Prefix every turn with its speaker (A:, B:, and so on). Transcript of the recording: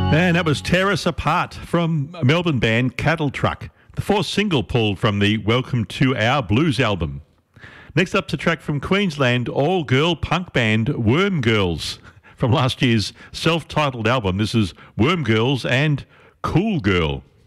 A: And that was Tear Us Apart from Melbourne band Cattle Truck, the fourth single pulled from the Welcome to Our Blues album. Next up's a track from Queensland all-girl punk band Worm Girls from last year's self-titled album. This is Worm Girls and Cool Girl.